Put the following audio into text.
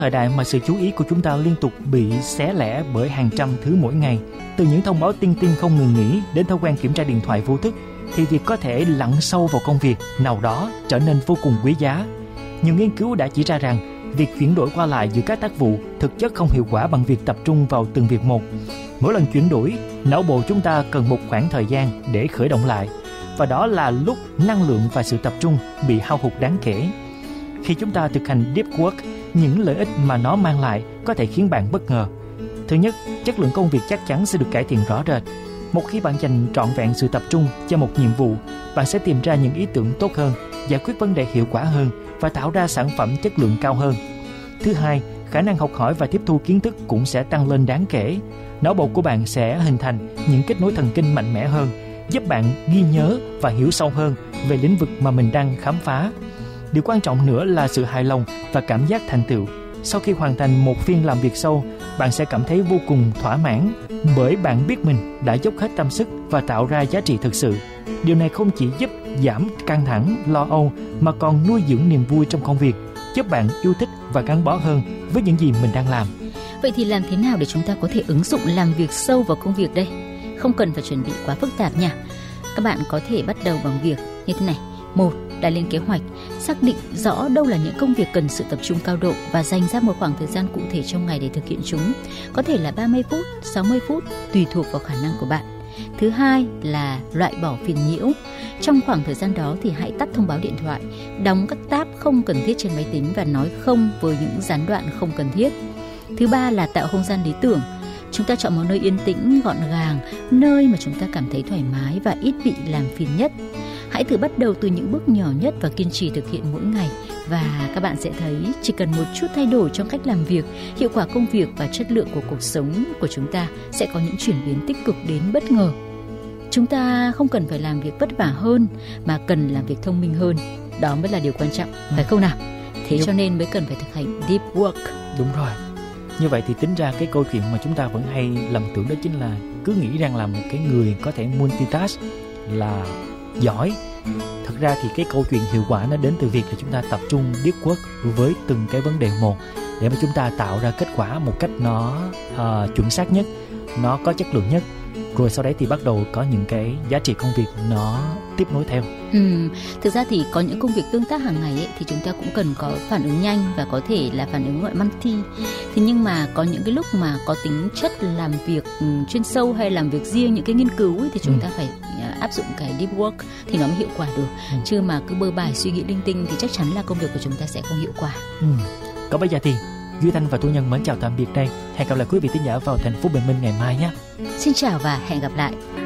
Thời đại mà sự chú ý của chúng ta liên tục bị xé lẻ bởi hàng trăm thứ mỗi ngày, từ những thông báo tinh tinh không ngừng nghỉ đến thói quen kiểm tra điện thoại vô thức, thì việc có thể lặn sâu vào công việc nào đó trở nên vô cùng quý giá. Nhiều nghiên cứu đã chỉ ra rằng việc chuyển đổi qua lại giữa các tác vụ thực chất không hiệu quả bằng việc tập trung vào từng việc một. Mỗi lần chuyển đổi, não bộ chúng ta cần một khoảng thời gian để khởi động lại, và đó là lúc năng lượng và sự tập trung bị hao hụt đáng kể. Khi chúng ta thực hành deep work, những lợi ích mà nó mang lại có thể khiến bạn bất ngờ. Thứ nhất, chất lượng công việc chắc chắn sẽ được cải thiện rõ rệt. Một khi bạn dành trọn vẹn sự tập trung cho một nhiệm vụ, bạn sẽ tìm ra những ý tưởng tốt hơn, giải quyết vấn đề hiệu quả hơn và tạo ra sản phẩm chất lượng cao hơn. Thứ hai, khả năng học hỏi và tiếp thu kiến thức cũng sẽ tăng lên đáng kể. Não bộ của bạn sẽ hình thành những kết nối thần kinh mạnh mẽ hơn, giúp bạn ghi nhớ và hiểu sâu hơn về lĩnh vực mà mình đang khám phá. Điều quan trọng nữa là sự hài lòng và cảm giác thành tựu. Sau khi hoàn thành một phiên làm việc sâu, bạn sẽ cảm thấy vô cùng thỏa mãn, bởi bạn biết mình đã dốc hết tâm sức và tạo ra giá trị thực sự. Điều này không chỉ giúp giảm căng thẳng, lo âu mà còn nuôi dưỡng niềm vui trong công việc, giúp bạn yêu thích và gắn bó hơn với những gì mình đang làm. Vậy thì làm thế nào để chúng ta có thể ứng dụng làm việc sâu vào công việc đây? Không cần phải chuẩn bị quá phức tạp nha. Các bạn có thể bắt đầu bằng việc như thế này. 1. Đã lên kế hoạch, xác định rõ đâu là những công việc cần sự tập trung cao độ và dành ra một khoảng thời gian cụ thể trong ngày để thực hiện chúng. Có thể là 30 phút, 60 phút, tùy thuộc vào khả năng của bạn. Thứ hai là loại bỏ phiền nhiễu. Trong khoảng thời gian đó thì hãy tắt thông báo điện thoại, đóng các tab không cần thiết trên máy tính và nói không với những gián đoạn không cần thiết. Thứ ba là tạo không gian lý tưởng. Chúng ta chọn một nơi yên tĩnh, gọn gàng, nơi mà chúng ta cảm thấy thoải mái và ít bị làm phiền nhất. Hãy thử bắt đầu từ những bước nhỏ nhất và kiên trì thực hiện mỗi ngày. Và các bạn sẽ thấy chỉ cần một chút thay đổi trong cách làm việc, hiệu quả công việc và chất lượng của cuộc sống của chúng ta sẽ có những chuyển biến tích cực đến bất ngờ. Chúng ta không cần phải làm việc vất vả hơn mà cần làm việc thông minh hơn. Đó mới là điều quan trọng, phải không nào? Thế cho nên mới cần phải thực hành deep work. Đúng rồi. Như vậy thì tính ra cái câu chuyện mà chúng ta vẫn hay lầm tưởng đó chính là cứ nghĩ rằng là một cái người có thể multitask là giỏi. Thật ra thì cái câu chuyện hiệu quả nó đến từ việc là chúng ta tập trung deep work với từng cái vấn đề một, để mà chúng ta tạo ra kết quả một cách nó chuẩn xác nhất, nó có chất lượng nhất. Rồi sau đấy thì bắt đầu có những cái giá trị công việc nó tiếp nối theo. Thực ra thì có những công việc tương tác hàng ngày ấy, thì chúng ta cũng cần có phản ứng nhanh và có thể là phản ứng gọi multi. Thế nhưng mà có những cái lúc mà có tính chất làm việc chuyên sâu hay làm việc riêng, những cái nghiên cứu ấy, thì chúng ta phải áp dụng cái deep work thì nó mới hiệu quả được. Chứ mà cứ bơ bài suy nghĩ linh tinh thì chắc chắn là công việc của chúng ta sẽ không hiệu quả. Còn bây giờ thì Duy Thanh và Thu Nhân mến chào tạm biệt đây. Hẹn gặp lại quý vị thính giả vào thành phố Bình Minh ngày mai nhé. Xin chào và hẹn gặp lại.